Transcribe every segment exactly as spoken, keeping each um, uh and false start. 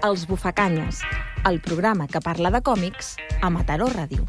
Els Bufacanyes, el programa que parla de còmics a Mataró Ràdio.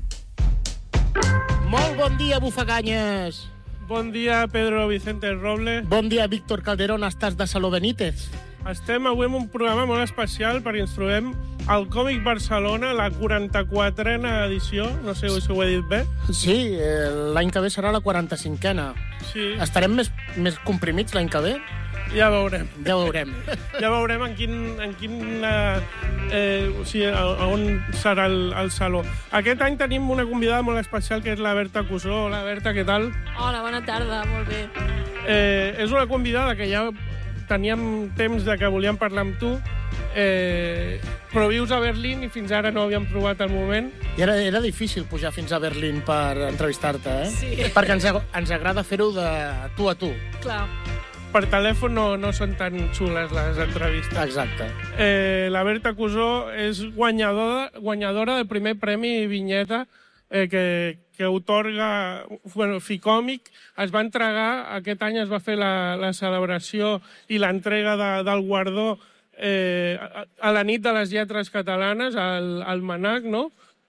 Molt bon dia, Bufacanyes! Bon dia, Pedro Vicente Roble. Bon dia, Víctor Calderón, estàs de Saló Benítez. Estem avui en un programa molt especial perquè ens trobem al Còmic Barcelona, la quaranta-quatrena edició, no sé si ho he dit bé. Sí, eh, l'any que ve serà la quaranta-cinquena. Sí. Estarem més, més comprimits l'any que ve? Ja veurem. Ja veurem. Ja veurem en quin... En quin eh, eh, o sigui, on serà el, el saló. Aquest any tenim una convidada molt especial, que és la Berta Cusó. Hola, Berta, què tal? Hola, bona tarda, molt bé. Eh, és una convidada que ja teníem temps de que volíem parlar amb tu, eh, però vius a Berlín i fins ara no havíem provat el moment. I era, era difícil pujar fins a Berlín per entrevistar-te, eh? Sí. Perquè ens, ens agrada fer-ho de tu a tu. Clar. Per telèfon no, no són tan xules les entrevistes. Exacte. Eh, la Berta Cusó és guanyadora, guanyadora del primer premi Vinyeta eh, que, que otorga bueno, Ficòmic. Es va entregar, aquest any es va fer la, la celebració i l'entrega de, del guardó eh, a, a la nit de les lletres catalanes, al, al Manac, no?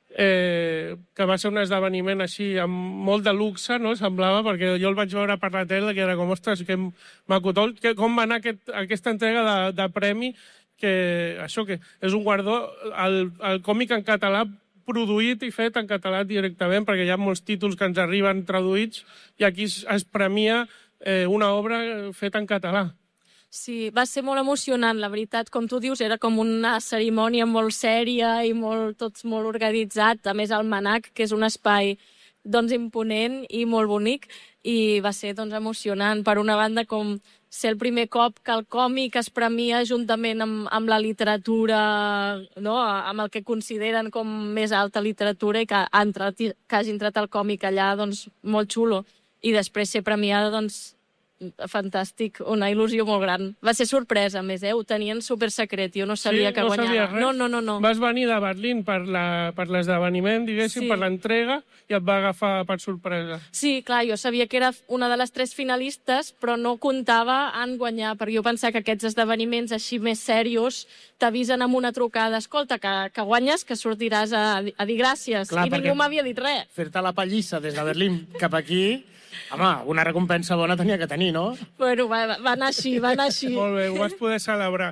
Eh, que va ser un esdeveniment així amb molt de luxe, no? Semblava, perquè jo el vaig veure per la tele, que era com, ostres, que maco tot, que, com va anar aquest, aquesta entrega de, de premi, que això que és un guardó, el, el còmic en català produït i fet en català directament, perquè hi ha molts títols que ens arriben traduïts, i aquí es, es premia eh, una obra feta en català. Sí, va ser molt emocionant, la veritat. Com tu dius, era com una cerimònia molt sèria i molt, tot molt organitzat. A més, el Manac, que és un espai doncs, imponent i molt bonic, i va ser doncs, emocionant. Per una banda, com ser el primer cop que el còmic es premia juntament amb, amb la literatura, no? Amb el que consideren com més alta literatura, i que, ha entrat, que hagi entrat el còmic allà, doncs, molt xulo. I després ser premiada, doncs, fantàstic, una il·lusió molt gran. Va ser sorpresa, a més, eh? Ho tenien super secret, jo no sabia sí, que no guanyava. No, no, no, no. Vas venir de Berlín per l'esdeveniment, diguéssim, sí. per l'entrega, i et va agafar per sorpresa. Sí, clar, jo sabia que era una de les tres finalistes, però no comptava en guanyar, perquè jo pensava que aquests esdeveniments així més serios t'avisen amb una trucada, escolta, que, que guanyes, que sortiràs a, a dir gràcies. Clar, i ningú m'havia dit res. Fer-te la pallissa des de Berlín cap aquí... Home, una recompensa bona tenia que tenir, no? Bueno, va, va anar així, va anar així. Molt bé, ho vas poder celebrar.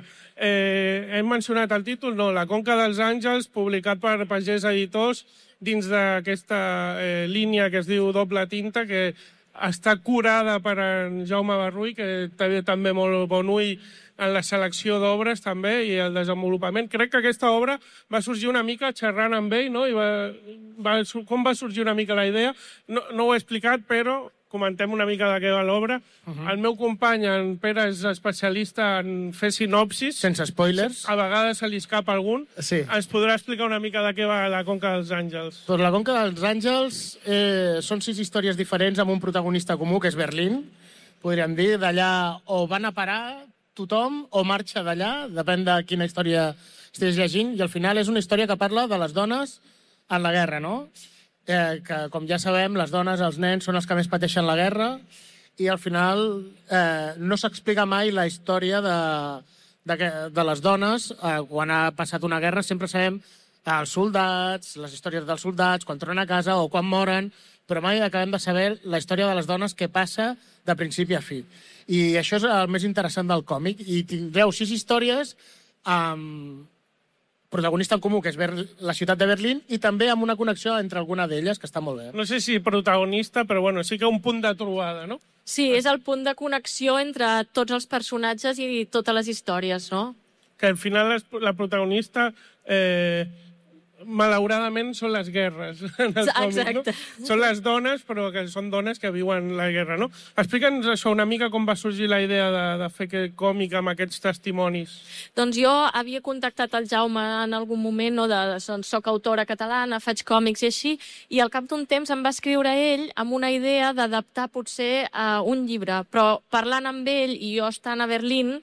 Eh, hem mencionat el títol, no? La Conca dels Àngels, publicat per Pagès Editors, dins d'aquesta eh, línia que es diu Doble Tinta, que està curada per en Jaume Barrull, que té també molt bon ull en la selecció d'obres també i el desenvolupament. Crec que aquesta obra va sorgir una mica xerrant amb ell, no? I va, va, com va sorgir una mica la idea? No, no ho he explicat, però comentem una mica de què va l'obra. Uh-huh. El meu company, en Pere, és especialista en fer sinopsis. Sense spoilers. A vegades se li escapa algun. Sí. Ens podrà explicar una mica de què va la Conca dels Àngels. Doncs la Conca dels Àngels eh, són sis històries diferents amb un protagonista comú, que és Berlín. Podríem dir, d'allà o van a parar tothom o marxa d'allà, depèn de quina història estiguis llegint, i al final és una història que parla de les dones en la guerra, no? Eh, que, com ja sabem, les dones, els nens, són els que més pateixen la guerra, i al final eh, no s'explica mai la història de, de, de les dones eh, quan ha passat una guerra. Sempre sabem els soldats, les històries dels soldats, quan tornen a casa o quan moren, però mai acabem de saber la història de les dones, que passa de principi a fi. I això és el més interessant del còmic. I tindreu sis històries amb protagonista en comú, que és la ciutat de Berlín, i també amb una connexió entre alguna d'elles, que està molt bé. No sé si protagonista, però bueno, sí que un punt de trobada, no? Sí, és el punt de connexió entre tots els personatges i totes les històries, no? Que al final la protagonista... Eh, malauradament són les guerres en el còmic, no? Són les dones, però que són dones que viuen la guerra, no? Explica'ns això una mica, com va sorgir la idea de, de fer aquest còmic amb aquests testimonis. Doncs jo havia contactat el Jaume en algun moment, no? De, doncs, soc autora catalana, faig còmics i així, i al cap d'un temps em va escriure ell amb una idea d'adaptar potser a un llibre, però parlant amb ell i jo estant a Berlín,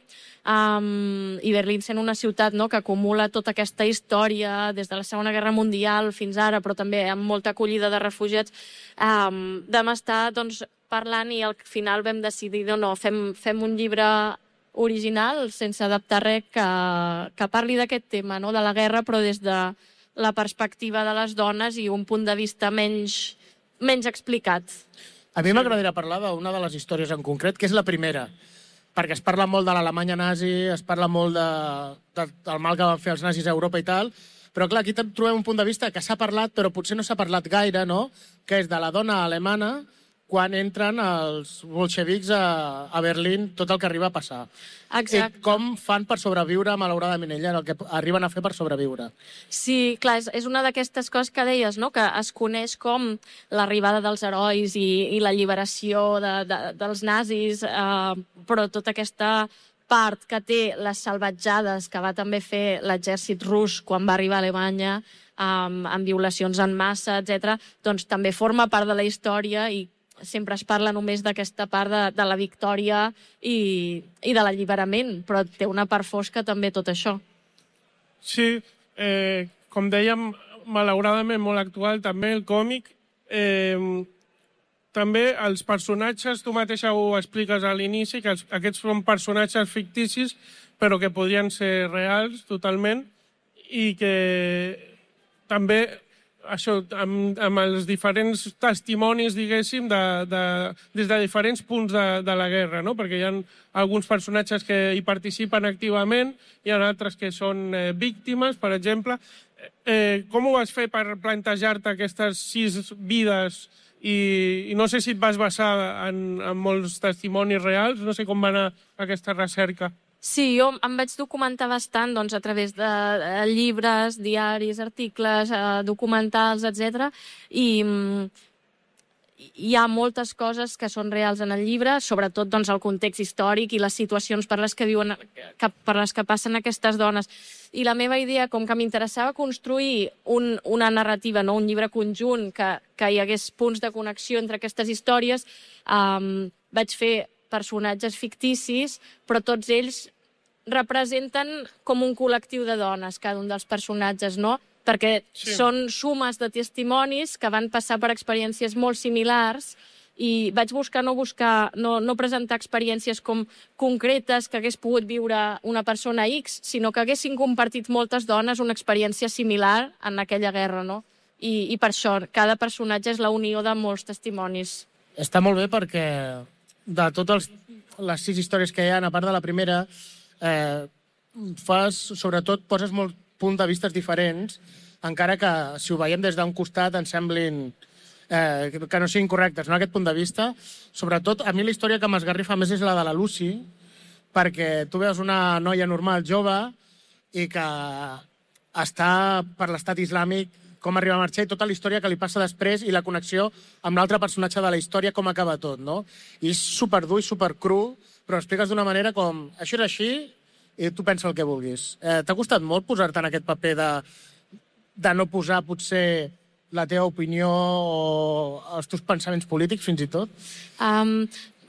Um, i Berlín sent una ciutat, no, que acumula tota aquesta història des de la Segona Guerra Mundial fins ara, però també amb molta acollida de refugiats, um, vam estar doncs, parlant, i al final vam decidir no, no, fem, fem un llibre original, sense adaptar res, que, que parli d'aquest tema, no? De la guerra, però des de la perspectiva de les dones i un punt de vista menys, menys explicat. A mi m'agradaria parlar d'una de les històries en concret, que és la primera, perquè es parla molt de l'Alemanya nazi, es parla molt de, de, del mal que van fer els nazis a Europa i tal, però clar, aquí trobem un punt de vista que s'ha parlat, però potser no s'ha parlat gaire, no? Que és de la dona alemana quan entren els bolxevics a, a Berlín, tot el que arriba a passar. Exacte. I com fan per sobreviure, malauradament, ella, el que arriben a fer per sobreviure. Sí, clar, és, és una d'aquestes coses que deies, no? Que es coneix com l'arribada dels herois i, i l'alliberació de, de, dels nazis, eh, però tota aquesta part que té les salvatjades que va també fer l'exèrcit rus quan va arribar a Alemanya, amb, amb violacions en massa, etcètera, doncs també forma part de la història i sempre es parla només d'aquesta part de, de la victòria i, i de l'alliberament, però té una part fosca també tot això. Sí, eh, com dèiem, malauradament molt actual també el còmic. Eh, també els personatges, tu mateixa ho expliques a l'inici, que els, aquests són personatges ficticis, però que podrien ser reals totalment, i que també això, amb, amb els diferents testimonis, diguéssim, de, de, des de diferents punts de, de la guerra, no? Perquè hi ha alguns personatges que hi participen activament, hi ha altres que són eh, víctimes, per exemple. Eh, com ho vas fer per plantejar-te aquestes sis vides i, i no sé si et vas basar en, en molts testimonis reals, no sé com va anar aquesta recerca. Sí, jo em vaig documentar bastant doncs, a través de, de llibres, diaris, articles, eh, documentals, etcètera. I mm, hi ha moltes coses que són reals en el llibre, sobretot doncs, el context històric i les situacions per les que, viuen, que, per les que passen aquestes dones. I la meva idea, com que m'interessava construir un, una narrativa, no? Un llibre conjunt, que, que hi hagués punts de connexió entre aquestes històries, eh, vaig fer personatges ficticis, però tots ells representen com un col·lectiu de dones, cada un dels personatges, no? Perquè sí. Són sumes de testimonis que van passar per experiències molt similars i vaig buscar no buscar, no, no presentar experiències com concretes que hagués pogut viure una persona X, sinó que haguessin compartit moltes dones una experiència similar en aquella guerra, no? I, i per això, cada personatge és la unió de molts testimonis. Està molt bé perquè de totes les sis històries que hi ha, a part de la primera, eh, fas, sobretot, poses molts punts de vista diferents, encara que, si ho veiem des d'un costat, ens semblin eh, que no siguin correctes, no? Aquest punt de vista. Sobretot, a mi la història que m'esgarrifa més és la de la Lucy, perquè tu veus una noia normal, jove, i que està per l'estat islàmic, com arriba a marxar i tota la història que li passa després i la connexió amb l'altre personatge de la història, com acaba tot, no? I és superdur i supercru, però expliques d'una manera com, això és així i tu pensa el que vulguis. Eh, T'ha costat molt posar-te en aquest paper de, de no posar, potser, la teva opinió o els teus pensaments polítics, fins i tot? Um,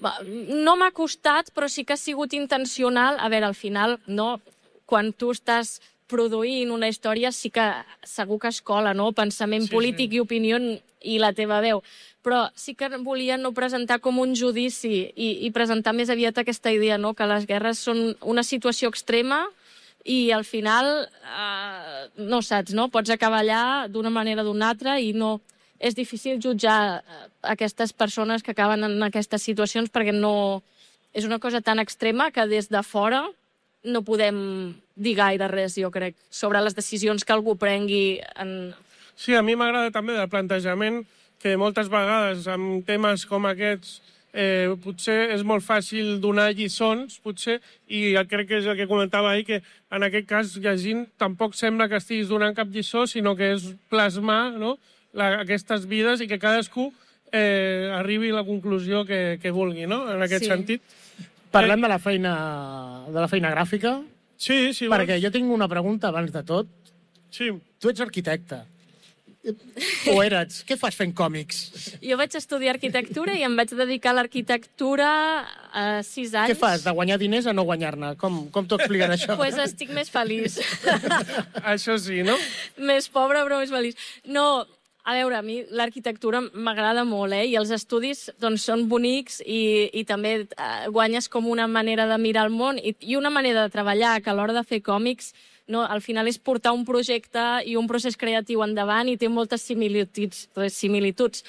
no m'ha costat, però sí que ha sigut intencional. A veure, al final, no, quan tu estàs produint una història sí que segur que es cola, no? Pensament sí, polític sí. I opinió i la teva veu. Però sí que volia no presentar com un judici i, i presentar més aviat aquesta idea, no? Que les guerres són una situació extrema i al final, eh, no saps, no? Pots acabar allà d'una manera o d'una altra i no... És difícil jutjar aquestes persones que acaben en aquestes situacions perquè no... És una cosa tan extrema que des de fora no podem dir gaire res, jo crec, sobre les decisions que algú prengui. En... Sí, a mi m'agrada també del plantejament que moltes vegades amb temes com aquests eh, potser és molt fàcil donar lliçons, potser, i crec que és el que comentava ahir, que en aquest cas llegint tampoc sembla que estiguis donant cap lliçó, sinó que és plasmar, no?, la, aquestes vides i que cadascú eh, arribi a la conclusió que, que vulgui, no?, en aquest sí. sentit. Parlem de la feina, de la feina gràfica. Sí, sí. Perquè vols... jo tinc una pregunta abans de tot. Sí. Tu ets arquitecte. O eres? Què fas fent còmics? Jo vaig estudiar arquitectura i em vaig dedicar a l'arquitectura a sis anys. Què fas, de guanyar diners a no guanyar-ne? Com, com t'ho expliquen això? Doncs pues estic més feliç. Això sí, no? Més pobra, però més feliç. No, A veure, a mi l'arquitectura m'agrada molt, eh? I els estudis doncs, són bonics i, i també eh, guanyes com una manera de mirar el món i, i una manera de treballar, que a l'hora de fer còmics no, al final és portar un projecte i un procés creatiu endavant i té moltes similituds. similituds.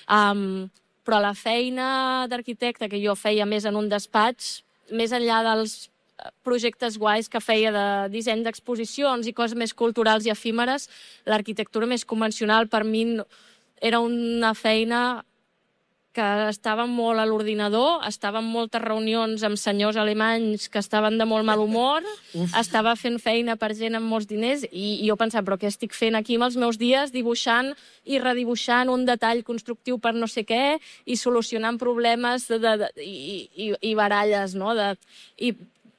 Um, però la feina d'arquitecte que jo feia més en un despatx, més enllà dels projectes guais que feia de disseny d'exposicions i coses més culturals i efímeres, l'arquitectura més convencional per mi era una feina que estava molt a l'ordinador, estava en moltes reunions amb senyors alemanys que estaven de molt mal humor, estava fent feina per gent amb molts diners i, i jo pensava, però què estic fent aquí amb els meus dies, dibuixant i redibuixant un detall constructiu per no sé què i solucionant problemes de, de, de, i, i, i baralles, no? De, i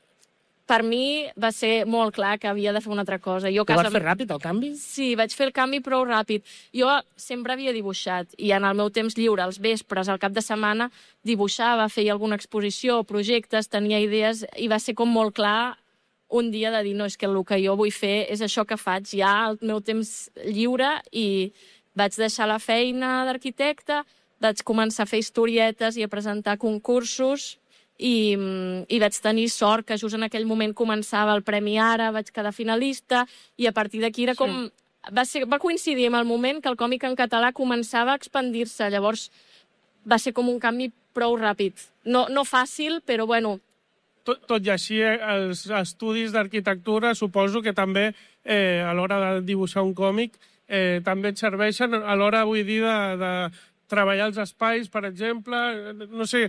per mi va ser molt clar que havia de fer una altra cosa. Jo, Ho vas fer ràpid, el canvi? Sí, vaig fer el canvi prou ràpid. Jo sempre havia dibuixat i en el meu temps lliure, als vespres, al cap de setmana, dibuixava, feia alguna exposició, projectes, tenia idees i va ser com molt clar un dia de dir no, és que el que jo vull fer és això que faig ja al meu temps lliure i vaig deixar la feina d'arquitecte, vaig començar a fer historietes i a presentar concursos I, i vaig tenir sort que just en aquell moment començava el Premi Ara, vaig quedar finalista i a partir d'aquí era com... Sí. Va, ser, va coincidir amb el moment que el còmic en català començava a expandir-se, llavors va ser com un canvi prou ràpid. No, no fàcil, però bueno... Tot, tot i així, els estudis d'arquitectura suposo que també eh, a l'hora de dibuixar un còmic eh, també et serveixen a l'hora, vull dir, de, de treballar els espais, per exemple, no sé...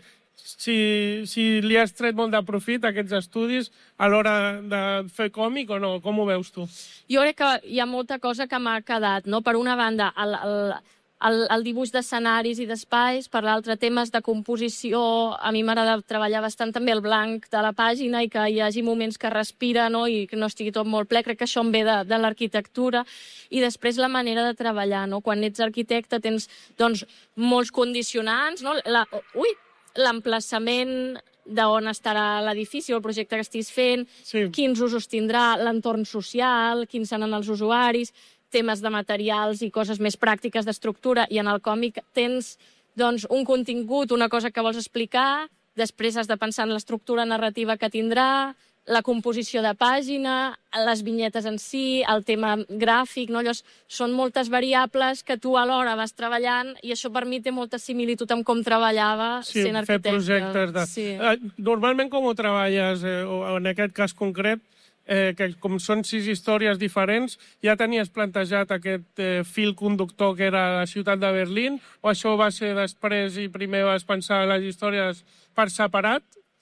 Si, si li has tret molt de profit a aquests estudis a l'hora de fer còmic o no? Com ho veus tu? Jo crec que hi ha molta cosa que m'ha quedat, no? Per una banda, el, el, el, el dibuix d'escenaris i d'espais, per l'altre, temes de composició. A mi m'agrada treballar bastant també el blanc de la pàgina i que hi hagi moments que respira, no? I que no estigui tot molt ple. Crec que això em ve de, de l'arquitectura. I després la manera de treballar, no? Quan ets arquitecte tens doncs, molts condicionants, no? La, ui! l'emplaçament d'on estarà l'edifici o el projecte que estiguis fent, sí. Quins usos tindrà, l'entorn social, quins seran els usuaris, temes de materials i coses més pràctiques d'estructura, i en el còmic tens doncs, un contingut, una cosa que vols explicar, després has de pensar en l'estructura narrativa que tindrà, la composició de pàgina, les vinyetes en si, el tema gràfic, no? Llavors, són moltes variables que tu alhora vas treballant i això per mi té molta similitud amb com treballava sí, sent arquitecte. Fer projectes. De... Sí. Normalment com ho treballes, eh, o en aquest cas concret, eh, que com són sis històries diferents, ja tenies plantejat aquest eh, fil conductor que era la ciutat de Berlín, o això va ser després i primer vas pensar les històries per separat?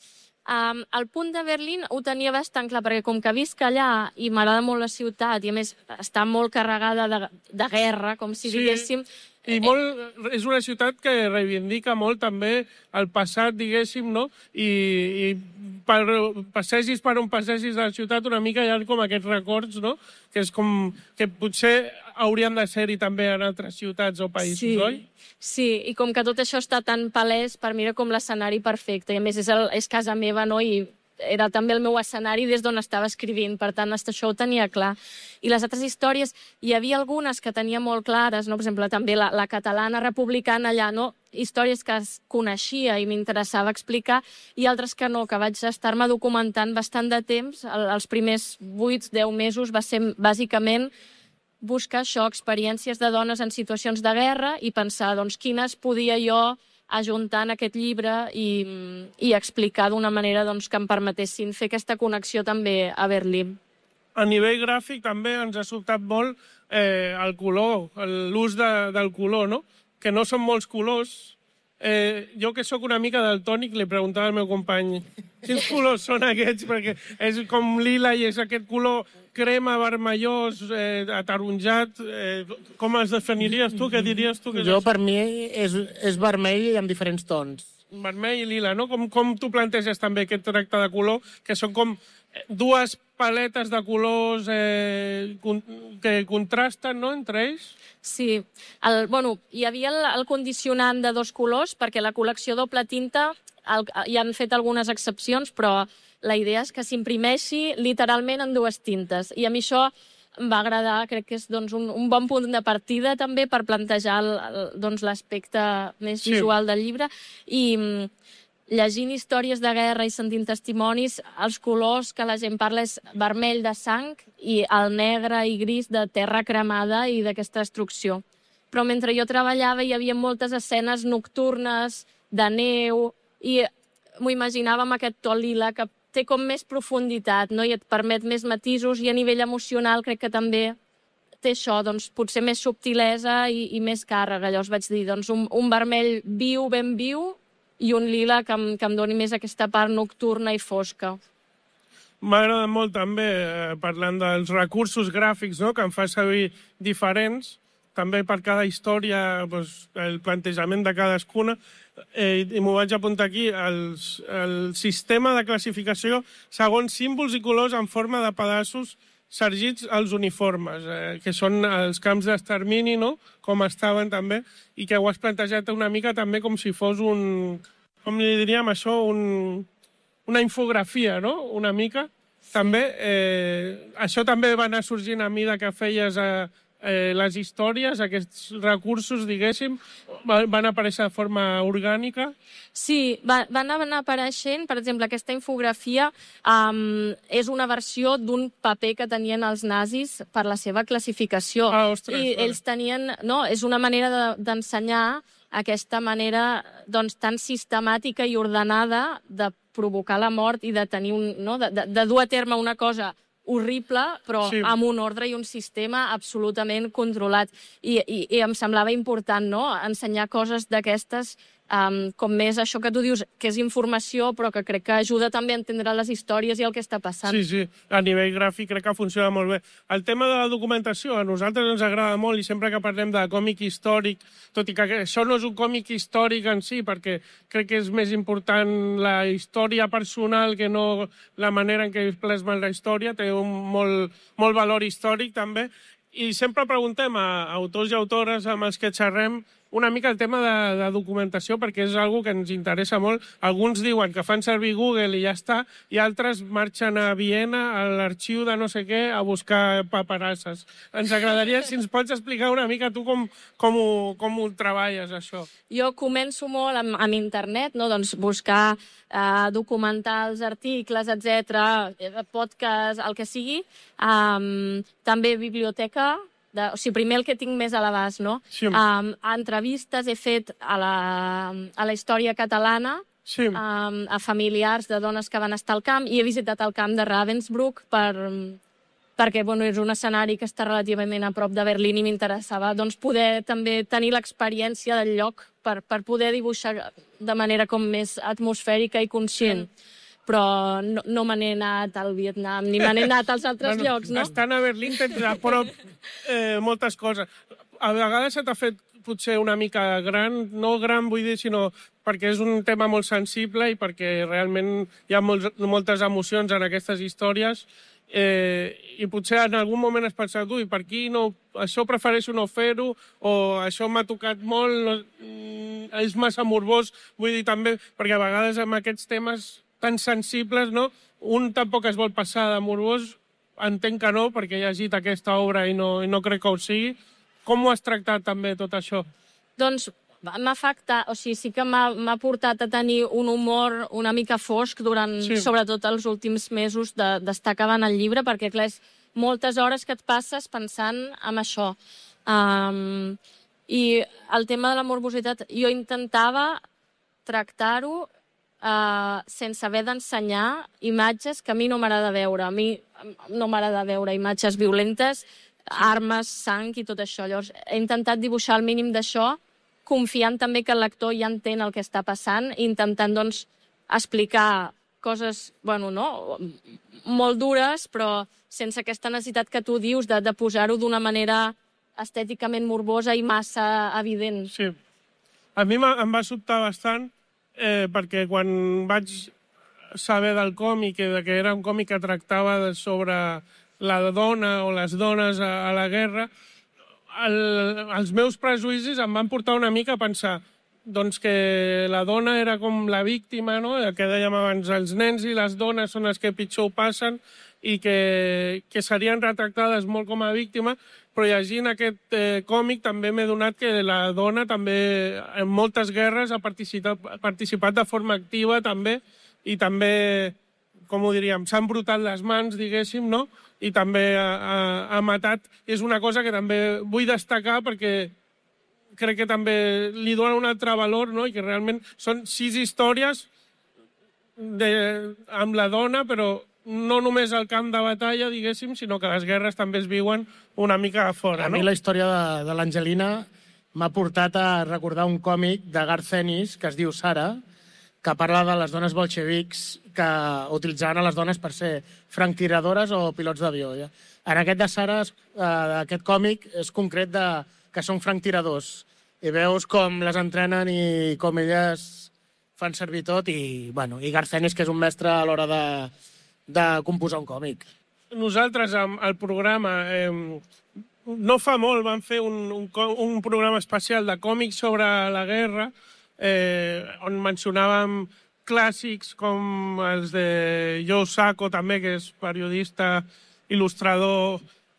Um, el punt de Berlín ho tenia bastant clar, perquè com que visc allà i m'agrada molt la ciutat, i a més està molt carregada de, de guerra, com si sí, diguéssim... I molt, és una ciutat que reivindica molt també el passat, diguéssim, no? I, i per, passegis per on passegis de la ciutat una mica hi ha com aquests records, no? Que és com que potser haurien de ser-hi també en altres ciutats o països, sí. Oi? Sí, i com que tot això està tan palès, per mi era com l'escenari perfecte. I a més és, el, és casa meva, no? I era també el meu escenari des d'on estava escrivint. Per tant, això ho tenia clar. I les altres històries, hi havia algunes que tenia molt clares, no? Per exemple, també la, la catalana republicana allà, no? Històries que es coneixia i m'interessava explicar, i altres que no, que vaig estar-me documentant bastant de temps. El, els primers vuit deu mesos va ser bàsicament buscar això, experiències de dones en situacions de guerra i pensar doncs, quines podia jo ajuntar en aquest llibre i, i explicar d'una manera doncs, que em permetessin fer aquesta connexió també a Berlín. A nivell gràfic també ens ha sobtat molt eh, el color, l'ús de, del color, no? Que no són molts colors. Eh, jo que sóc una mica daltònic li preguntava al meu company quins colors són aquests, perquè és com lila i és aquest color crema, vermellós, eh, ataronjat. Eh, com els definiries tu? Què diries tu? Que jo, per mi, és, és vermell i amb diferents tons. Vermell i lila, no? Com, com tu planteges també aquest tracte de color, que són com dues paletes de colors eh, que contrasten, no?, entre ells? Sí. El, bueno, hi havia el, el condicionant de dos colors, perquè la col·lecció doble tinta el, hi han fet algunes excepcions, però la idea és que s'imprimeixi literalment en dues tintes. I a mi això em va agradar, crec que és doncs, un, un bon punt de partida també per plantejar el, el, doncs, l'aspecte més Sí. visual del llibre. I mm, llegint històries de guerra i sentint testimonis, els colors que la gent parla és vermell de sang i el negre i gris de terra cremada i d'aquesta destrucció. Però mentre jo treballava hi havia moltes escenes nocturnes, de neu, i m'ho imaginava amb aquest to lila que té com més profunditat, no? I et permet més matisos, i a nivell emocional crec que també té això, doncs, potser més subtilesa i, i més càrrega. Llavors vaig dir, doncs, un, un vermell viu, ben viu, i un lila que em, que em doni més aquesta part nocturna i fosca. M'ha agradat molt també, eh, parlant dels recursos gràfics, no?, que em fa servir diferents, també per cada història, doncs, el plantejament de cadascuna, eh, i m'ho vaig apuntar aquí, els, el sistema de classificació segons símbols i colors en forma de pedaços sergits als uniformes, eh, que són els camps d'extermini, no?, com estaven també, i que ho has plantejat una mica també com si fos un, com li diríem això, un, una infografia, no?, una mica. També, eh, això també va anar sorgint a mesura que feies eh, eh, les històries, aquests recursos, diguéssim, van aparèixer de forma orgànica. Sí, va, van anar apareixent, per exemple, aquesta infografia um, és una versió d'un paper que tenien els nazis per la seva classificació. Ah, ostres, I vale. ells tenien, no, és una manera de, d'ensenyar aquesta manera doncs, tan sistemàtica i ordenada de provocar la mort i de tenir un, no, de, de, de dur a terme una cosa horrible, però Sí. amb un ordre i un sistema absolutament controlat. I, i, i em semblava important, no?, ensenyar coses d'aquestes, um, com més això que tu dius, que és informació, però que crec que ajuda també a entendre les històries i el que està passant. Sí, sí, a nivell gràfic crec que funciona molt bé. El tema de la documentació a nosaltres ens agrada molt, i sempre que parlem de còmic històric, tot i que això no és un còmic històric en si, perquè crec que és més important la història personal que no la manera en què es plasma la història, té un molt, molt valor històric també, i sempre preguntem a autors i autores amb els que xerrem una mica el tema de, de documentació, perquè és una que ens interessa molt. Alguns diuen que fan servir Google i ja està, i altres marxen a Viena, a l'arxiu de no sé què, a buscar paperasses. Ens agradaria, si ens pots explicar una mica tu com, com, ho, com ho treballes, això. Jo començo molt amb, amb internet, no? Doncs buscar eh, documentals, articles, etcètera, podcast, el que sigui. Um, també biblioteca, de, o sigui, primer el que tinc més a l'abast, no? Sí. Um, entrevistes he fet a la, a la història catalana, Sí. um, a familiars de dones que van estar al camp, i he visitat el camp de Ravensbrück per, perquè bueno, és un escenari que està relativament a prop de Berlín i m'interessava doncs, poder també tenir l'experiència del lloc per, per poder dibuixar de manera com més atmosfèrica i conscient. Però no, no me n'he anat al Vietnam, ni me n'he anat als altres Bueno, llocs, no? Estant a Berlín tens a prop eh, moltes coses. A vegades se t'ha fet potser una mica gran, no gran vull dir, sinó perquè és un tema molt sensible i perquè realment hi ha molts, moltes emocions en aquestes històries, eh, i potser en algun moment has pensat, ui, per aquí no, això prefereixo no fer-ho, o això m'ha tocat molt, no, mm, és massa morbós, vull dir també, perquè a vegades amb aquests temes tan sensibles, no? Un tampoc es vol passar de morbós, entenc que no, perquè he llegit aquesta obra i no, i no crec que ho sigui. Com ho has tractat també tot això? Doncs m'ha afectat, o sigui, sí que m'ha m'ha portat a tenir un humor una mica fosc durant, Sí. sobretot els últims mesos de- d'estar acabant el llibre, perquè clar, és moltes hores que et passes pensant en això. Um, I el tema de la morbositat, jo intentava tractar-ho Uh, sense haver d'ensenyar imatges que a mi no m'agrada veure. A mi no m'agrada veure imatges violentes, armes, sang i tot això. Llavors, he intentat dibuixar el mínim d'això, confiant també que el lector ja entén el que està passant, i intentant, doncs, explicar coses, bueno, no, molt dures, però sense aquesta necessitat que tu dius de, de posar-ho d'una manera estèticament morbosa i massa evident. Sí. A mi em va sobtar bastant, eh, perquè quan vaig saber del còmic, que era un còmic que tractava sobre la dona o les dones a, a la guerra, el, els meus prejudicis em van portar una mica a pensar doncs que la dona era com la víctima, no? El que dèiem abans, els nens i les dones són els que pitjor ho passen, i que, que serien retractades molt com a víctima, però llegint aquest eh, còmic també m'he donat que la dona també en moltes guerres ha participat, ha participat de forma activa també, i també, com ho diríem, s'han embrutat les mans, diguéssim, no? I també ha, ha, ha matat. És una cosa que també vull destacar perquè crec que també li dona un altre valor, no? I que realment són sis històries de, amb la dona, però no només al camp de batalla, diguéssim, sinó que les guerres també es viuen una mica a fora. A mi no? la història de, de l'Angelina m'ha portat a recordar un còmic de Garth Ennis que es diu Sara, que parla de les dones bolxevics que utilitzaven a les dones per ser franctiradores o pilots d'avió. Ja. En aquest de Sara, eh, aquest còmic és concret de, que són franctiradors. I veus com les entrenen i com elles fan servir tot. I, bueno, i Garth Ennis, que és un mestre a l'hora de, de composar un còmic. Nosaltres, al programa, eh, no fa molt vam fer un, un, un programa especial de còmics sobre la guerra, eh, on mencionàvem clàssics com els de Joe Sacco, també, que és periodista, il·lustrador...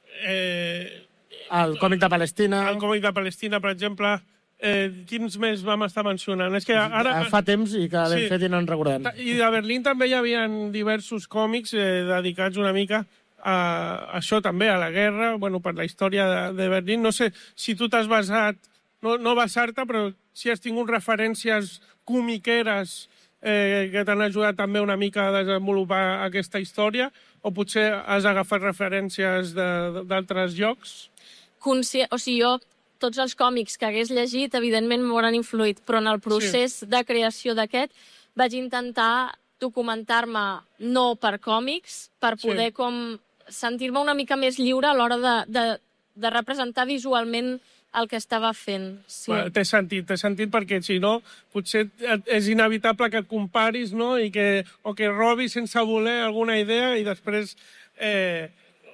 Eh, el còmic de Palestina... El còmic de Palestina, per exemple... Eh, quins més vam estar mencionant? És que ara... Fa temps i que l'hem sí. fet i no en recordem. I a Berlín també hi havia diversos còmics eh, dedicats una mica a això també, a la guerra, bueno, per la història de, de Berlín. No sé si tu t'has basat, no, no basar-te, però si has tingut referències comiqueres eh, que t'han ajudat també una mica a desenvolupar aquesta història, o potser has agafat referències d'altres llocs? Consci... O sigui, jo tots els còmics que hagués llegit, evidentment, m'hauran influït, però en el procés sí. de creació d'aquest vaig intentar documentar-me no per còmics, per poder sí. com sentir-me una mica més lliure a l'hora de, de, de representar visualment el que estava fent. Sí. Bueno, t'he sentit, t'he sentit perquè, si no, potser és inevitable que et comparis, no? I que, o que robis sense voler alguna idea i després... Eh,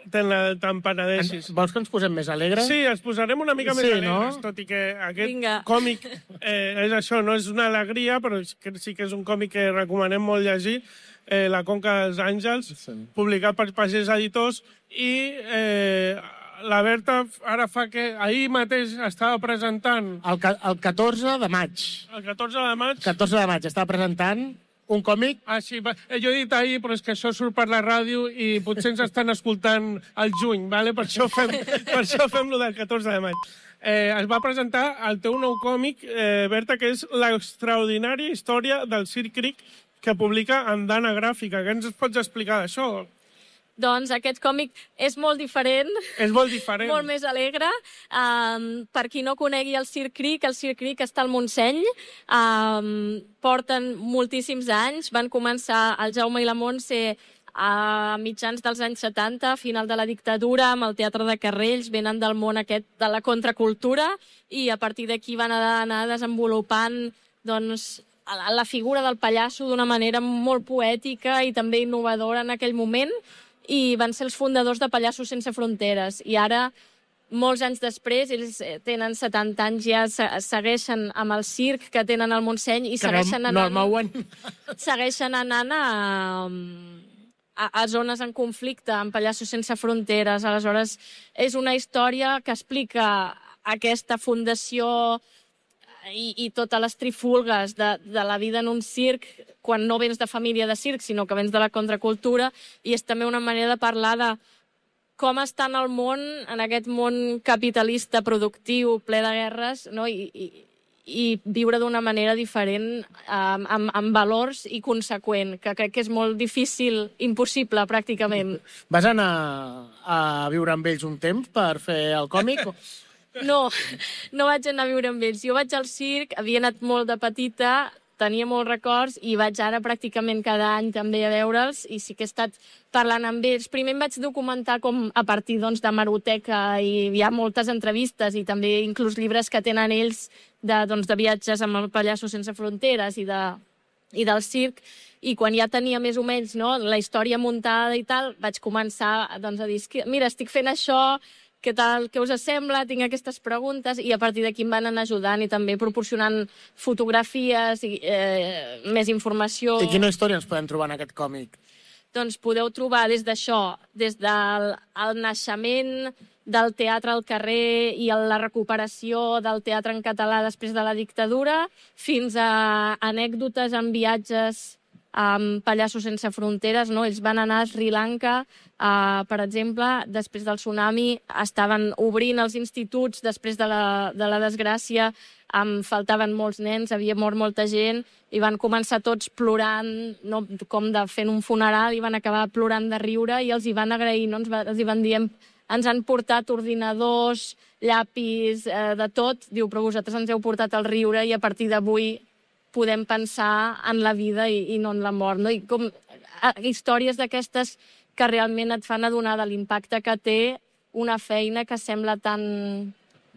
te'n penedeixis. Vols que ens posem més alegres? Sí, ens posarem una mica sí, més alegres, no? tot i que aquest Vinga. còmic eh, és això, no és una alegria, però sí que és un còmic que recomanem molt llegir, eh, La Conca dels Àngels, sí. publicat per Pagès Editors, i eh, la Berta ara fa que... Ahir mateix estava presentant... El, el catorze de maig. El catorze de maig? El catorze de maig estava presentant un còmic... Ah, sí, jo he dit ahir, però és que això surt per la ràdio i potser ens estan escoltant al juny, ¿vale? Per això fem, per això fem lo del catorze de maig. Eh, es va presentar el teu nou còmic, eh, Berta, que és l'extraordinària història del Circ Cric, que publica Andana Gràfica. Què ens pots explicar d'això? Doncs aquest còmic és molt diferent. És molt diferent. Molt més alegre. Um, per qui no conegui el Circ Cric, el Circ Cric està al Montseny. Um, porten moltíssims anys. Van començar el Jaume i la Montse a mitjans dels anys setanta, a final de la dictadura, amb el Teatre de Carrells, venen del món aquest de la contracultura, i a partir d'aquí van anar desenvolupant doncs, la figura del pallasso d'una manera molt poètica i també innovadora en aquell moment, i van ser els fundadors de Pallassos Sense Fronteres. I ara, molts anys després, ells tenen setanta anys, ja segueixen amb el circ que tenen al Montseny i segueixen no, anant, no el mouen. segueixen anant a, a, a zones en conflicte, amb Pallassos Sense Fronteres. Aleshores, és una història que explica aquesta fundació i, i totes les trifulgues de, de la vida en un circ, quan no vens de família de circ, sinó que vens de la contracultura, i és també una manera de parlar de com està en el món, en aquest món capitalista, productiu, ple de guerres, no? I, i, i viure d'una manera diferent, amb, amb, amb valors i conseqüent, que crec que és molt difícil, impossible, pràcticament. Vas anar a viure amb ells un temps per fer el còmic? No, no vaig anar a viure amb ells. Jo vaig al circ, havia anat molt de petita, tenia molts records, i vaig ara pràcticament cada any també a veure'ls, i sí que he estat parlant amb ells. Primer em vaig documentar com a partir doncs, de Maroteca, i hi ha moltes entrevistes i també inclús llibres que tenen ells de, doncs, de viatges amb el Pallassos Sense Fronteres i, de, i del circ, i quan ja tenia més o menys no, la història muntada i tal, vaig començar doncs, a dir, mira, estic fent això, què tal, què us sembla, tinc aquestes preguntes, i a partir d'aquí em van anar ajudant i també proporcionant fotografies i eh, més informació. I quina història ens podem trobar en aquest còmic? doncs podeu trobar des d'això, des del el naixement del teatre al carrer i la recuperació del teatre en català després de la dictadura, fins a anècdotes en viatges amb Pallassos Sense Fronteres, no? Ells van anar a Sri Lanka, uh, per exemple, després del tsunami, estaven obrint els instituts després de la, de la desgràcia, um, faltaven molts nens, havia mort molta gent, i van començar tots plorant, no? Com de fent un funeral, i van acabar plorant de riure, i els hi van agrair, no? Ens, va, els hi van dir, ens han portat ordinadors, llapis, eh, de tot, diu, però vosaltres ens heu portat el riure, i a partir d'avui podem pensar en la vida i, i no en la mort, no? I com a, històries d'aquestes que realment et fan adonar de l'impacte que té una feina que sembla tan,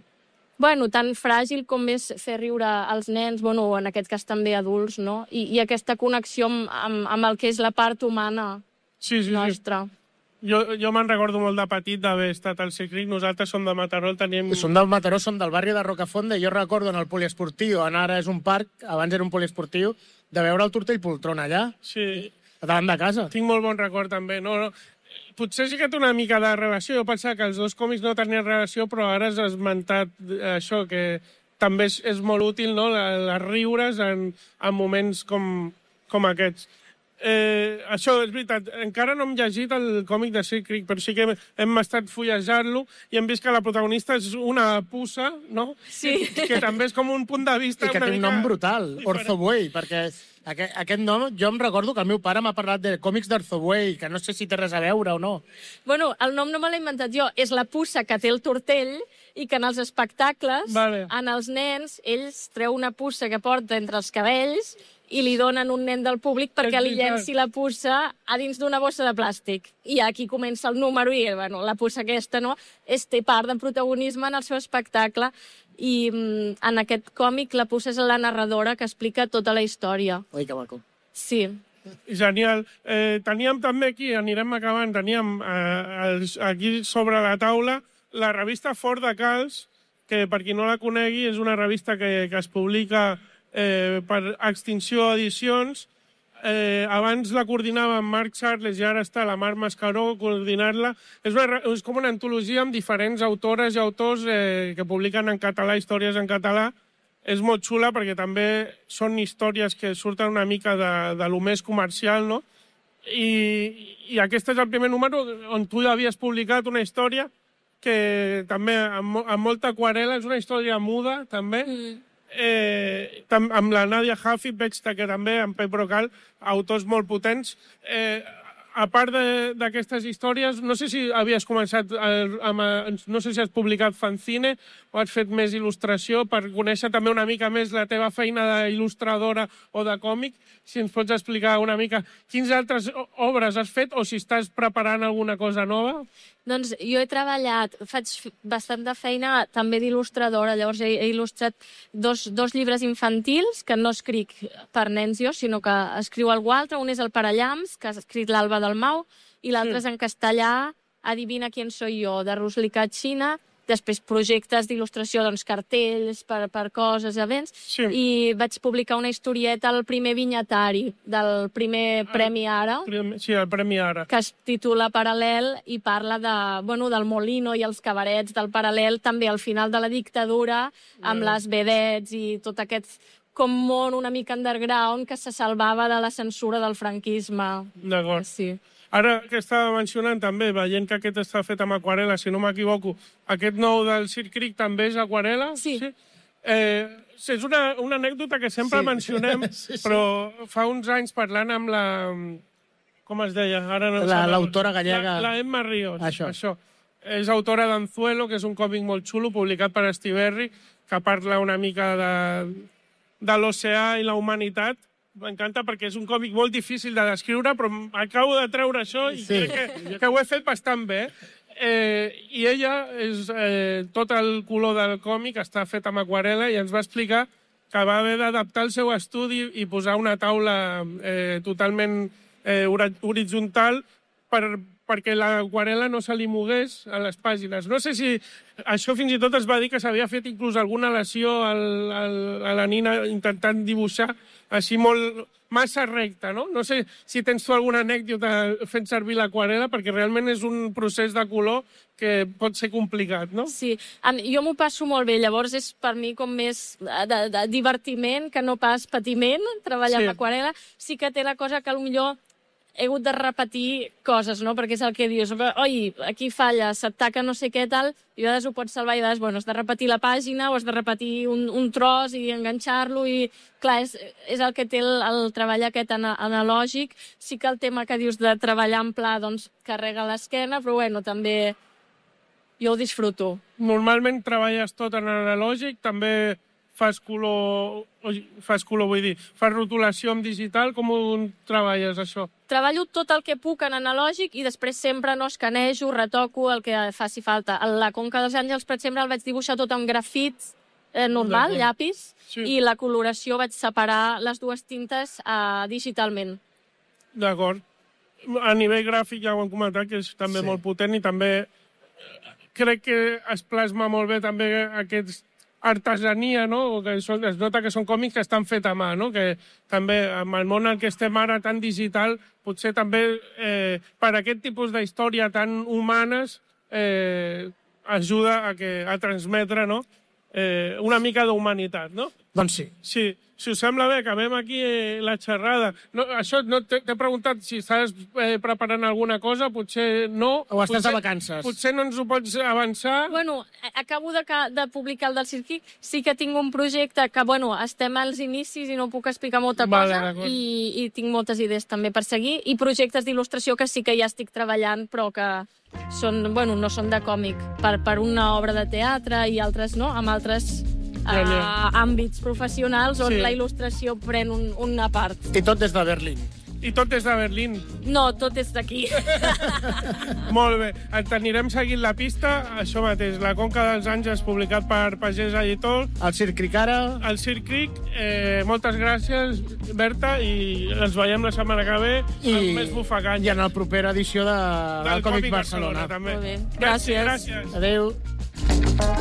bueno, tan fràgil com és fer riure als nens, bueno, en aquest cas també adults, no? I, i aquesta connexió amb, amb, amb el que és la part humana sí, sí, nostra. Sí. Jo, jo me'n recordo molt de petit d'haver estat al Circric. Nosaltres som de Mataró, tenim... Som del Mataró, som del barri de Rocafonda, i jo recordo en el poliesportiu, on ara és un parc, abans era un poliesportiu, de veure el Tortell Poltron allà, sí. davant de casa. Tinc molt bon record, també. No, no. Potser sí que té una mica de relació. Jo pensava que els dos còmics no tenien relació, però ara has esmentat això, que també és, és molt útil, no?, les riures en, en moments com, com aquests. Eh, això és veritat, encara no hem llegit el còmic de Circric, però sí que hem, hem estat fullejant-lo i hem vist que la protagonista és una puça, no? Sí. Que, que també és com un punt de vista... I que té un nom brutal, Orthobuey, perquè aquest, aquest nom, jo em recordo que el meu pare m'ha parlat de còmics d'Orthobuey, que no sé si té res a veure o no. Bueno, el nom no me l'he inventat jo, és la puça que té el tortell i que en els espectacles, vale. En els nens, ells treu una puça que porta entre els cabells i li donen un nen del públic perquè li llenci la puça a dins d'una bossa de plàstic. I aquí comença el número i, bueno, la puça aquesta, no?, és, té part de protagonisme en el seu espectacle. I mm, en aquest còmic la puça és la narradora que explica tota la història. Ui, que maco. Sí. Genial. Eh, teníem també aquí, anirem acabant, teníem eh, aquí sobre la taula la revista Fort de Calç, que per qui no la conegui és una revista que, que es publica Eh, per Extinció Edicions. Eh, abans la coordinava en Marc Charles i ara està la Mar Mascaró coordinant-la. És, una, és com una antologia amb diferents autores i autors eh, que publiquen en català, històries en català. És molt xula perquè també són històries que surten una mica de, de lo més comercial, no? I, i aquest és el primer número on tu havies publicat una història que també amb, amb molta aquarel·la, és una història muda, també. Mm. Eh, tam, amb la Nadia Jaffi, veig que també, amb Pep Brocal, autors molt potents. Eh, a part d'aquestes històries, no sé si havies començat, eh, amb, no sé si has publicat fanzine o has fet més il·lustració per conèixer també una mica més la teva feina d'il·lustradora o de còmic. Si ens pots explicar una mica quines altres obres has fet o si estàs preparant alguna cosa nova? Doncs jo he treballat, faig bastant de feina també d'il·lustradora, llavors he, he il·lustrat dos, dos llibres infantils que no escric per nens jo, sinó que escriu algú altre. Un és el Parallams, que ha escrit l'Alba Dalmau, i l'altre sí. És en castellà, Adivina quién soy yo, de Ruslica China. Després projectes d'il·lustració, doncs cartells per, per coses, events, sí. I vaig publicar una historieta al primer vinyetari del primer Premi Ara. Sí, el Premi Ara. Que es titula Paral·lel i parla de, bueno, del Molino i els cabarets del Paral·lel, també al final de la dictadura, amb les vedets i tot aquest com món una mica underground que se salvava de la censura del franquisme. D'acord. Sí. Ara que estava mencionant també, veient que aquest està fet amb aquarel·la, si no m'equivoco, aquest nou del Circric també és aquarel·la? Sí. sí? Eh, és una, una anècdota que sempre sí. mencionem, sí, sí. Però fa uns anys parlant amb la... Com es deia? Ara no l'autora la, gallega... La, la Emma Ríos. Això. Això. És autora d'Anzuelo, que és un còmic molt xulo, publicat per Estiberri, que parla una mica de, de l'oceà i la humanitat. M'encanta perquè és un còmic molt difícil de descriure, però acabo de treure això i sí. crec que, que ho he fet bastant bé. Eh, I ella, és, eh, tot el color del còmic està fet amb aquarel·la i ens va explicar que va haver d'adaptar el seu estudi i posar una taula eh, totalment eh, horitzontal per, perquè l'aquarela no se li mogués a les pàgines. No sé si això fins i tot es va dir que s'havia fet inclús alguna lesió al, al, a la nina intentant dibuixar així molt massa recta, no? No sé si tens tu alguna anècdota fent servir l'aquarela, perquè realment és un procés de color que pot ser complicat, no? Sí, jo m'ho passo molt bé, llavors és per mi com més de, de divertiment que no pas patiment, treballar Sí. amb aquarela. Sí que té la cosa que potser he hagut de repetir coses, no? Perquè és el que dius, oi, aquí falla, se't taca no sé què tal, i a vegades ho pots salvar i a vegades, bueno, has de repetir la pàgina o has de repetir un, un tros i enganxar-lo i, clar, és, és el que té el, el treball aquest ana, analògic. Sí que el tema que dius de treballar en pla, doncs, carrega l'esquena, però bueno, també jo ho disfruto. Normalment treballes tot en analògic, també fas color, fas color, vull dir, fas rotulació en digital, com ho treballes, això? Treballo tot el que puc en analògic i després sempre no escanejo, retoco el que faci falta. A la Conca dels Àngels, per exemple, el vaig dibuixar tot en grafit eh, normal, llapis, Sí. i la coloració vaig separar les dues tintes eh, digitalment. D'acord. A nivell gràfic ja ho hem comentat, que és també Sí. molt potent i també crec que es plasma molt bé també aquests artesania, no? Que són, es nota que són còmics que estan fets a mà, no? Que també amb el món en què estem ara tan digital, potser també eh, per aquest tipus d'història tan humanes eh, ajuda a, que, a transmetre, no? eh, una mica d'humanitat, no? Doncs sí. Sí, si us sembla bé, acabem aquí eh, la xerrada. No, això no t'he t'he preguntat si estàs eh, preparant alguna cosa, potser no. O estàs potser, de vacances. Potser no ens ho pots avançar. Bueno, acabo de, ca- de publicar el del Cirquic. Sí que tinc un projecte que, bueno, estem als inicis i no puc explicar molta Vale, cosa, d'acord. i, i tinc moltes idees també per seguir, i projectes d'il·lustració que sí que ja estic treballant, però que són, bueno, no són de còmic, per, per una obra de teatre i altres no, amb altres Ja n'hi uh, ha. àmbits professionals on Sí. la il·lustració pren un, una part. I tot des de Berlín. I tot des de Berlín. No, tot és d'aquí. Molt bé, et anirem seguint la pista. Això mateix, La Conca dels Àngels, publicat per Pagès Editor. El Circric ara... El Circric, eh, moltes gràcies, Berta, i ens veiem la setmana que ve I, amb més bufacanya. I en la propera edició de, del Còmic Barcelona. també. Molt bé. Gràcies. Gràcies. gràcies. Adéu.